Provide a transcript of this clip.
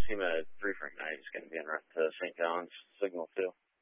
SEMA 3 Frank 9 is going to be en route to St. John's, Signal 2.